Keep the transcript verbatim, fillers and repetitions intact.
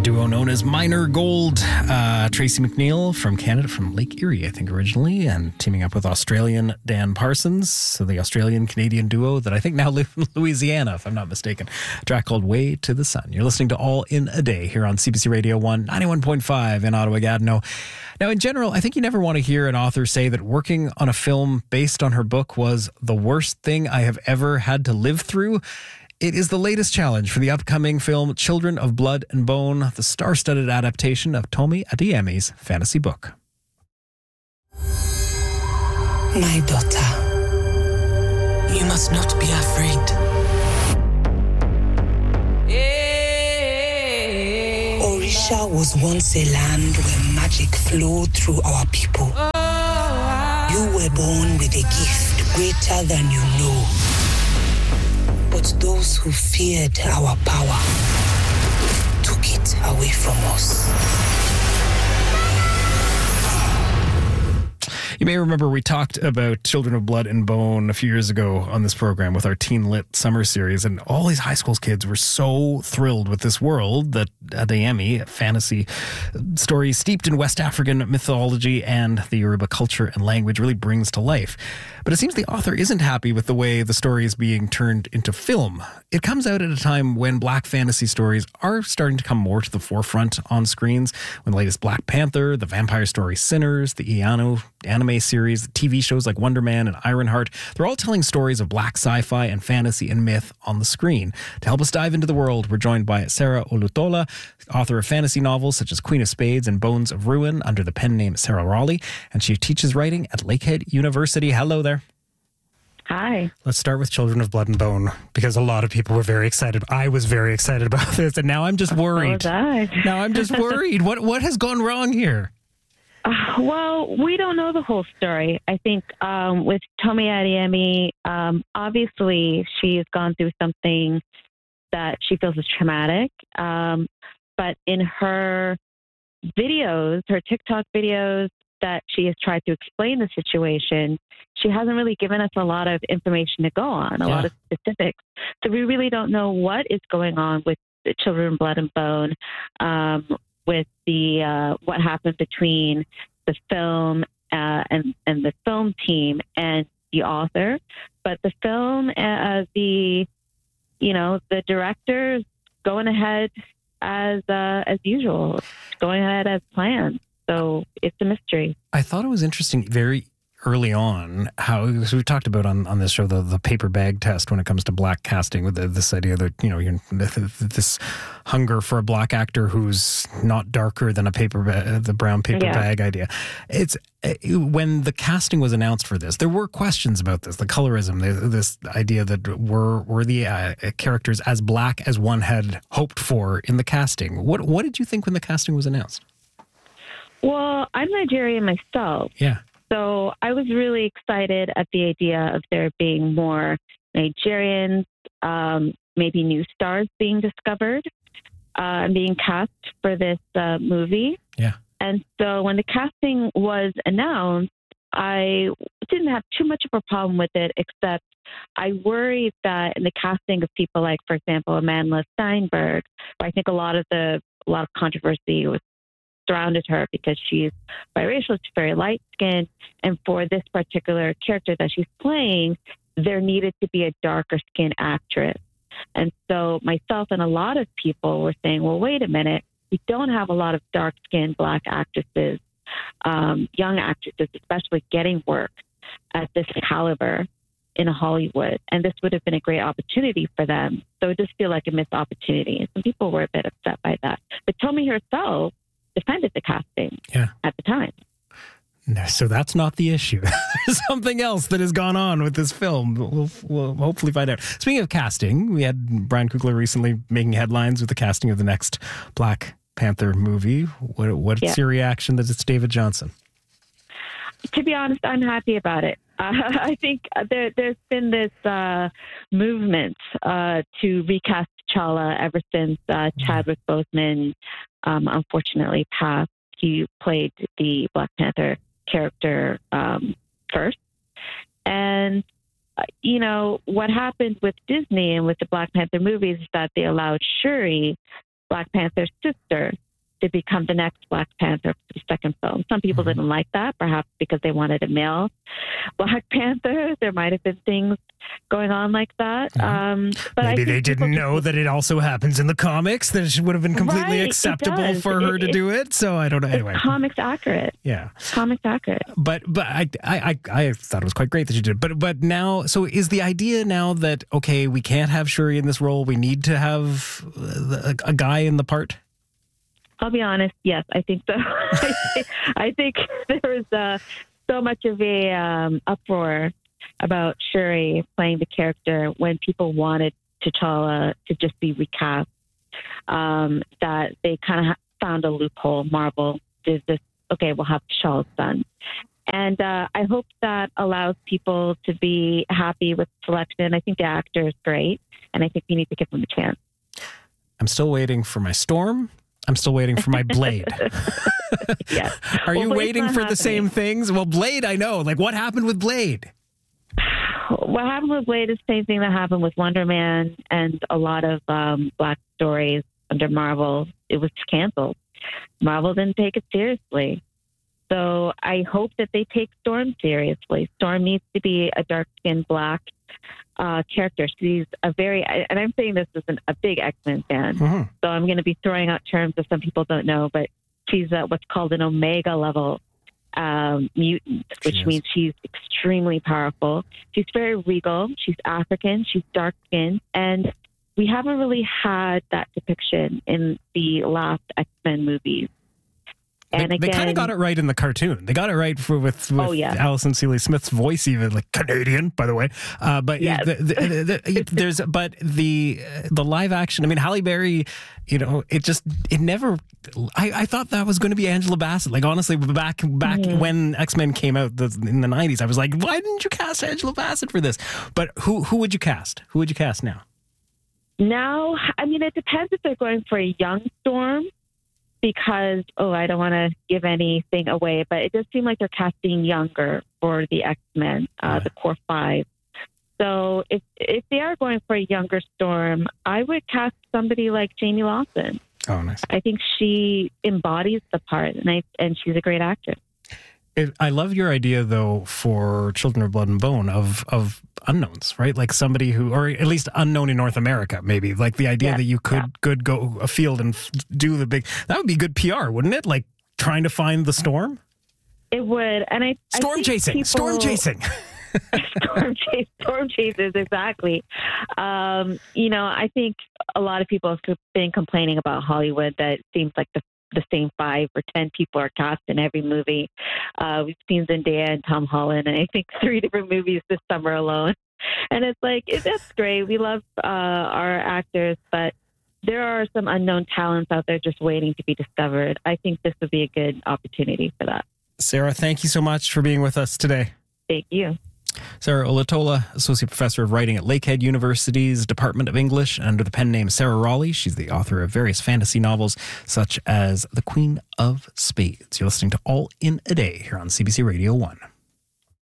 duo known as Minor Gold. Uh, Tracy McNeil from Canada, from Lake Erie, I think, originally, and teaming up with Australian Dan Parsons. So the Australian-Canadian duo that I think now live in Louisiana, if I'm not mistaken. A track called Way to the Sun. You're listening to All in a Day here on C B C Radio one, ninety-one point five in Ottawa-Gatineau. Now, in general, I think you never want to hear an author say that working on a film based on her book was the worst thing I have ever had to live through. It is the latest challenge for the upcoming film Children of Blood and Bone, the star-studded adaptation of Tomi Adeyemi's fantasy book. My daughter, you must not be afraid. Orisha was once a land where magic flowed through our people. You were born with a gift greater than you know. But those who feared our power took it away from us. You may remember we talked about Children of Blood and Bone a few years ago on this program with our Teen Lit Summer Series, and all these high school kids were so thrilled with this world that Adeyemi, a fantasy story steeped in West African mythology and the Yoruba culture and language, really brings to life. But it seems the author isn't happy with the way the story is being turned into film. It comes out at a time when black fantasy stories are starting to come more to the forefront on screens, when the latest Black Panther, the vampire story Sinners, the Iano anime series, the T V shows like Wonder Man and Ironheart, they're all telling stories of black sci-fi and fantasy and myth on the screen. To help us dive into the world, we're joined by Sarah Olutola, author of fantasy novels such as Queen of Spades and Bones of Ruin under the pen name Sarah Raleigh, and she teaches writing at Lakehead University. Hello there. Hi. Let's start with Children of Blood and Bone, because a lot of people were very excited. I was very excited about this, and now I'm just worried. So was I. Now I'm just worried. What what has gone wrong here? Uh, well, we don't know the whole story. I think um, with Tomi Adeyemi, um, obviously she's gone through something that she feels is traumatic. Um, but in her videos, her TikTok videos that she has tried to explain the situation, she hasn't really given us a lot of information to go on, a yeah. lot of specifics. So we really don't know what is going on with the Children of Blood and Bone, um, with the uh, what happened between the film uh, and and the film team and the author. But the film, uh, the you know the director is going ahead as uh, as usual, going ahead as planned. So it's a mystery. I thought it was interesting very early on how, so we talked about on, on this show, the, the paper bag test when it comes to black casting, with the, this idea that, you know, you're, this hunger for a black actor who's not darker than a paper bag, the brown paper yeah. bag idea. It's when the casting was announced for this, there were questions about this, the colorism, the, this idea that were, were the uh, characters as black as one had hoped for in the casting. What, what did you think when the casting was announced? Well, I'm Nigerian myself. Yeah. So I was really excited at the idea of there being more Nigerians, um, maybe new stars being discovered uh, and being cast for this uh, movie. Yeah. And so when the casting was announced, I didn't have too much of a problem with it, except I worried that in the casting of people like, for example, Amandla Steinberg, I think a lot of the a lot of controversy was surrounded her because she's biracial, she's very light-skinned, and for this particular character that she's playing, there needed to be a darker-skinned actress. And so myself and a lot of people were saying, well, wait a minute, we don't have a lot of dark-skinned black actresses, um, young actresses, especially getting work at this caliber in Hollywood, and this would have been a great opportunity for them. So it just feel like a missed opportunity, and some people were a bit upset by that. But Tomi herself defended the casting yeah. at the time. No, so that's not the issue. There's something else that has gone on with this film. We'll, we'll hopefully find out. Speaking of casting, we had Brian Coogler recently making headlines with the casting of the next Black Panther movie. What, what's yeah. your reaction that it's David Johnson? To be honest, I'm happy about it. Uh, I think there, there's been this uh, movement uh, to recast T'Challa ever since uh, Chadwick Boseman um, unfortunately passed. He played the Black Panther character um, first. And, uh, you know, what happened with Disney and with the Black Panther movies is that they allowed Shuri Black Panther's sister to become the next Black Panther for the second film. Some people mm-hmm. didn't like that, perhaps because they wanted a male Black Panther. There might have been things going on like that. Mm-hmm. Um, but Maybe I they didn't know that it also happens in the comics, that it would have been completely right, acceptable for her it, to it, do it. So I don't know. Anyway. It's comics accurate. Yeah. Comics accurate. But but I, I, I, I thought it was quite great that you did it. But, but now, so is the idea now that, okay, we can't have Shuri in this role. We need to have a, a guy in the part? I'll be honest. Yes, I think so. I, think, I think there was uh, so much of a um, uproar about Shuri playing the character when people wanted T'Challa to just be recast, um, that they kind of ha- found a loophole. Marvel did this. Okay, we'll have T'Challa's son. And uh, I hope that allows people to be happy with the selection. I think the actor is great, and I think we need to give him a chance. I'm still waiting for my Storm. I'm still waiting for my Blade. Yes. Are well, you Blade's waiting for happening. the same things? Well, Blade, I know. Like, what happened with Blade? What happened with Blade is the same thing that happened with Wonder Man and a lot of um, Black stories under Marvel. It was canceled. Marvel didn't take it seriously. So I hope that they take Storm seriously. Storm needs to be a dark-skinned Black uh, character. She's a very, and I'm saying this as an, a big X-Men fan, mm-hmm. so I'm going to be throwing out terms that some people don't know, but she's a, what's called an Omega level um, mutant, which she means she's extremely powerful. She's very regal. She's African. She's dark-skinned, and we haven't really had that depiction in the last X-Men movies. And they, again, they kind of got it right in the cartoon. They got it right for, with, with oh, yeah. Alison Seeley Smith's voice, even like Canadian, by the way. Uh, but yes. the, the, the, the, there's, but the the live action. I mean, Halle Berry. You know, it just it never. I, I thought that was going to be Angela Bassett. Like honestly, back back mm-hmm. when X-Men came out the, in the nineties, I was like, why didn't you cast Angela Bassett for this? But who who would you cast? Who would you cast now? Now, I mean, it depends if they're going for a young Storm. Because, oh, I don't want to give anything away, but it does seem like they're casting younger for the X-Men, uh, yeah. the core five. So if if they are going for a younger Storm, I would cast somebody like Jamie Lawson. Oh, nice. I think she embodies the part, and I, and she's a great actress. It, I love your idea, though, for Children of Blood and Bone of of unknowns, right? Like somebody who, or at least unknown in North America, maybe. Like the idea yeah, that you could yeah. could go afield and f- do the big. That would be good P R, wouldn't it? Like trying to find the Storm. It would, and I storm I chasing, people, storm chasing, storm chase, storm chasers. Exactly. Um, you know, I think a lot of people have been complaining about Hollywood that it seems like the the same five or ten people are cast in every movie. Uh, we've seen Zendaya and Tom Holland, and I think three different movies this summer alone. And it's like, it, that's great. We love uh, our actors, but there are some unknown talents out there just waiting to be discovered. I think this would be a good opportunity for that. Sarah, thank you so much for being with us today. Thank you. Sarah Olatola, Associate Professor of Writing at Lakehead University's Department of English, and under the pen name Sarah Raleigh. She's the author of various fantasy novels, such as The Queen of Spades. You're listening to All in a Day here on C B C Radio one.